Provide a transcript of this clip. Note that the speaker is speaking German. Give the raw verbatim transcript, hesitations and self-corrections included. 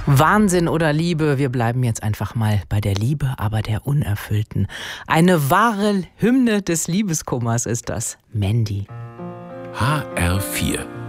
Wahnsinn oder Liebe, wir bleiben jetzt einfach mal bei der Liebe, aber der Unerfüllten. Eine wahre Hymne des Liebeskummers ist das. Mandy. H R vier